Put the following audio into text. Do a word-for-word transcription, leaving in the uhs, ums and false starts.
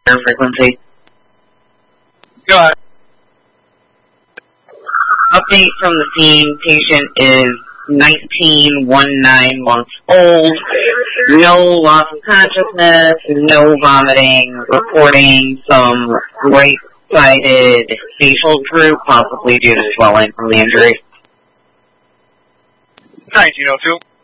air frequency. Go ahead. Update from the scene. Patient is nineteen, nineteen months old. No loss of consciousness, no vomiting, reporting some right-sided facial droop, possibly due to swelling from the injury. nineteen oh two.